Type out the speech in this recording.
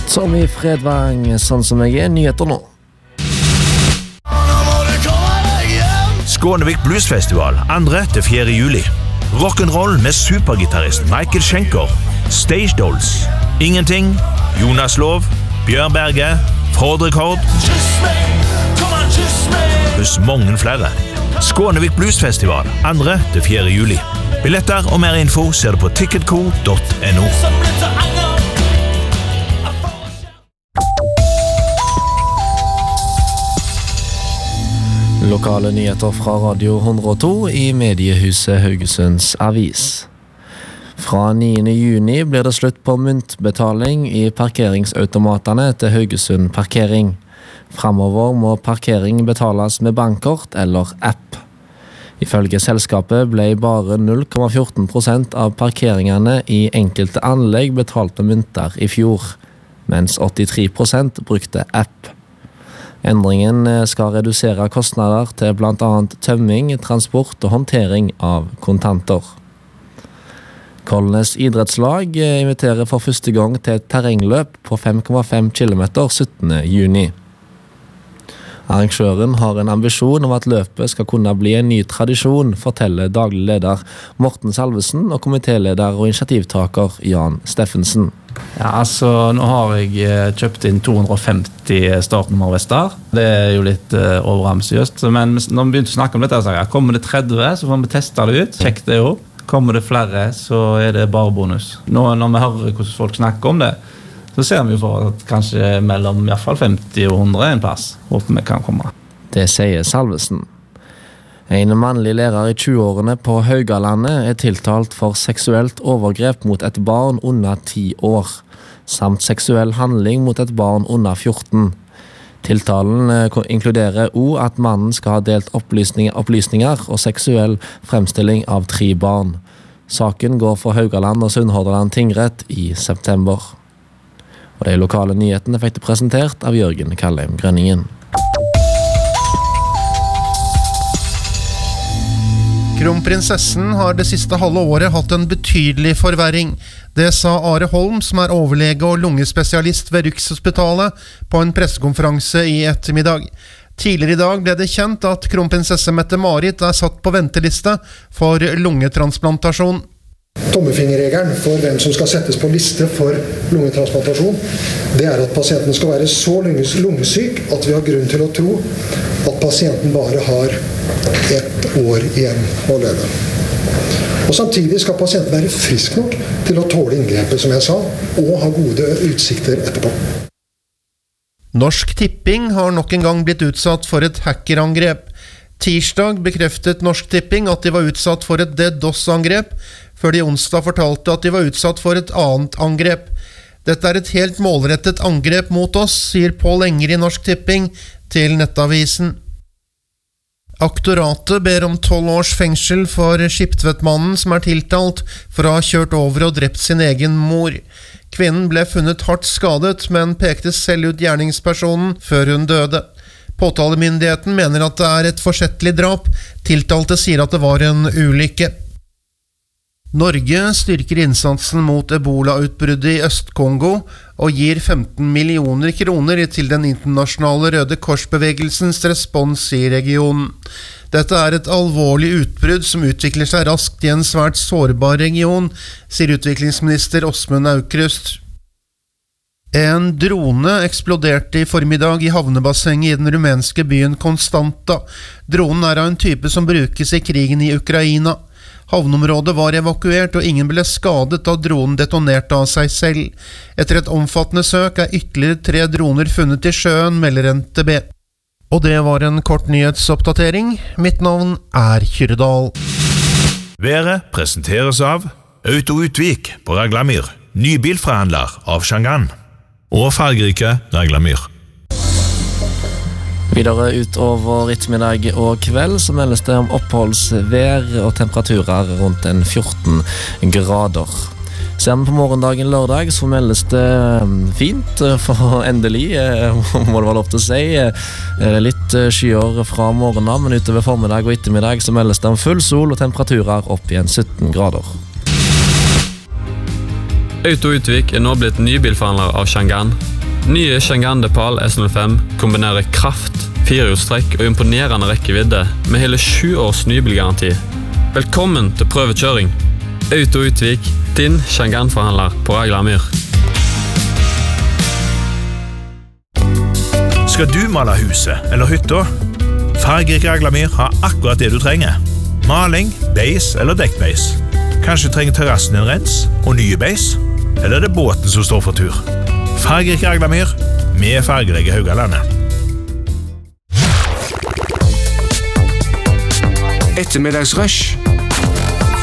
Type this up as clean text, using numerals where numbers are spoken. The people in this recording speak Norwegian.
Tommy Fredvang, sånn som jeg nyheter nå. Skånevik Bluesfestival 2.–4. juli. Rock'n'roll med supergitarrist Michael Schenker, Stage Dolls, Ingenting, Jonas Lov, Bjørn Berge, Ford Rekord, pluss mange flere. Skånevik Bluesfestival 2.–4. juli. Billetter og mer info ser du på ticketco.no. Lokale nyheter fra Radio 102 i mediehuset Haugesunds Avis. Fra 9. juni blir det slutt på myntbetaling i parkeringsautomatene til Haugesund Parkering. Fremover må parkering betales med bankkort eller app. Ifølge selskapet ble bare 0,14% av parkeringene i enkelte anlegg betalt med mynter i fjor, mens 83% brukte app. Endringen skal redusere kostnader til blant annet tømming, transport og håndtering av kontanter. Kolnes idrettslag inviterer for første gang til et terrengløp på 5,5 km 17. juni. Arrangøren har en ambisjon om at løpet skal kunne bli en ny tradisjon, forteller daglig leder Morten Salvesen og komitéleder og initiativtaker Jan Steffensen. Ja, altså nå har jeg kjøpt inn 250 startnummervester. Det jo litt overambisiøst, men når vi begynte å snakke om dette, så jeg, kommer det 30, så får vi teste det ut. Sjekk det opp. Kommer det flere, så det bare bonus. Nå når vi hører hvordan folk snakker om det, så ser vi for at kanskje mellom I hvert fall 50 og 100 en plass. Håper vi kan komme. Det sier Salvesen. En mannlig lærer I 20-årene på Haugalandet tiltalt for seksuelt overgrep mot et barn under 10 år, samt seksuell handling mot et barn under 14. Tiltalen inkluderer også at mannen skal ha delt opplysninger og seksuell fremstilling av 3 barn. Saken går for Haugaland og Sunnhordland tingrett I september. Og de lokale nyhetene fikk det presentert av Jørgen Kallheim Grønningen. Kronprinsessen har det siste halve året hatt en betydelig forverring. Det sa Are Holm, som overlege og lungespesialist ved Rikshospitalet, på en pressekonferanse I ettermiddag. Tidligere I dag ble det kjent at kronprinsesse Mette-Marit satt på venteliste for lungetransplantasjon. Tommefingerregelen for hvem som skal settes på liste for lungetransplantasjon, det at pasienten skal være så lungesyk at vi har grunn til å tro at pasienten bare har 1 år igjen å leve. Og samtidig skal pasienten være frisk nok til å tåle inngrepet, som jeg sa, og ha gode utsikter etterpå. Norsk Tipping har nok en gang blitt utsatt for et hackerangrep. Tirsdag bekreftet Norsk Tipping at de var utsatt for et DDoS-angrep, før de onsdag fortalte at de var utsatt for et annet angrep. Dette et helt målrettet angrep mot oss, sier Pål Enger I Norsk Tipping til Nettavisen. Aktoratet ber om 12 års fengsel for Skiptvedtmannen som tiltalt for å ha kjørt over og drept sin egen mor. Kvinnen ble funnet hardt skadet, men pekte selv ut gjerningspersonen før hun døde. Påtalemyndigheten mener at det et forsettlig drap. Tiltalte sier at det var en ulykke. Norge styrker innsatsen mot Ebola-utbruddet I Øst-Kongo og gir 15 millioner kroner til den internasjonale Røde Korsbevegelsens respons I regionen. Dette et alvorlig utbrudd som utvikler seg raskt I en svært sårbar region, sier utviklingsminister Åsmund Aukrust. En drone eksploderte I formiddag I havnebassenget I den rumenske byen Konstanta. Dronen av en type som brukes I krigen I Ukraina. Havnområdet var evakuert, og ingen ble skadet da dronen detonerte av seg selv. Etter et omfattende søk ytterligere 3 droner funnet I sjøen, melder NTB. Og det var en kort nyhetsoppdatering. Mitt navn Kyrdal. Været presenteres av Auto Utvik på Raglamyr, ny bilforhandler av Shangan, og fargerike Raglamyr. Videre utover ettermiddag og kveld så meldes det om oppholdsvær og temperaturer rundt 14 grader. Ser vi på morgendagen lørdag så meldes det fint, for endelig må det være lov til å si. Litt skyer fra morgenen, men utover formiddag og ettermiddag så meldes det om full sol og temperaturer opp igjen 17 grader. Auto Utvik nå blitt nybilforhandler av Changan. Nye Changan Depal S05 kombinerer kraft, 4-hjulstrekk og imponerende rekkevidde med hele 7 års nybilgaranti. Velkommen til prøvekjøring. Auto Utvik, din Changan-forhandler på Aglamyr. Skal du male huset eller hytta? Fargerik Aglamyr har akkurat det du trenger. Maling, beis eller dekkbeis. Kanskje trenger terrassen en rens og nye beis? Eller er det båten som står for tur? Fargerik Aglamyr med fargerike Haugalandet. Ettermiddagsrush